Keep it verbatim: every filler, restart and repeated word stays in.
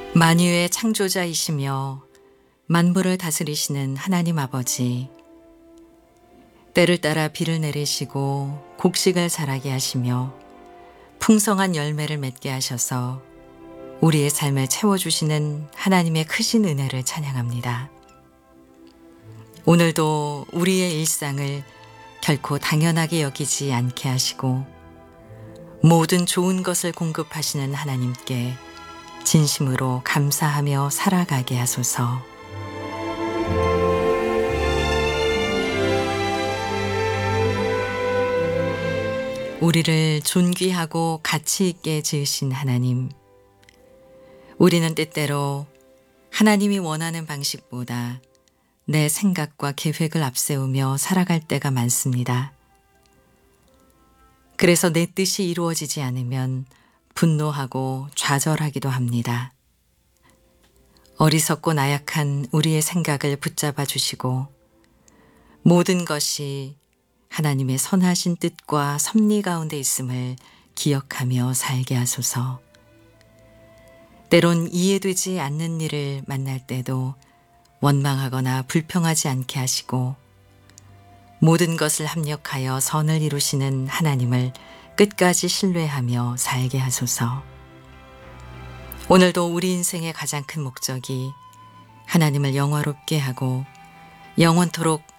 만유의 창조자이시며 만물을 다스리시는 하나님 아버지, 때를 따라 비를 내리시고 곡식을 자라게 하시며 풍성한 열매를 맺게 하셔서 우리의 삶을 채워주시는 하나님의 크신 은혜를 찬양합니다. 오늘도 우리의 일상을 결코 당연하게 여기지 않게 하시고 모든 좋은 것을 공급하시는 하나님께 진심으로 감사하며 살아가게 하소서. 우리를 존귀하고 가치 있게 지으신 하나님, 우리는 때때로 하나님이 원하는 방식보다 내 생각과 계획을 앞세우며 살아갈 때가 많습니다. 그래서 내 뜻이 이루어지지 않으면 분노하고 좌절하기도 합니다. 어리석고 나약한 우리의 생각을 붙잡아 주시고 모든 것이 하나님의 선하신 뜻과 섭리 가운데 있음을 기억하며 살게 하소서. 때론 이해되지 않는 일을 만날 때도 원망하거나 불평하지 않게 하시고 모든 것을 합력하여 선을 이루시는 하나님을 끝까지 신뢰하며 살게 하소서. 오늘도 우리 인생의 가장 큰 목적이 하나님을 영화롭게 하고 영원토록